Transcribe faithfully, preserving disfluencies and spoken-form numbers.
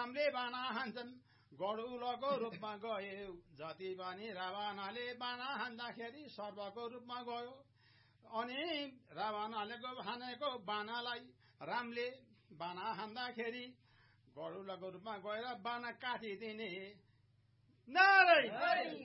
रामले बाना हान्छन् गरुडको रूपमा गयो जति पनि रावणले बाना हान्दाखेरि सर्पको रूपमा गयो अनि रावणले हानेको बानालाई रामले बाना हान्दाखेरि गरुडको रूपमा गएर बाना काटिदिने नारायण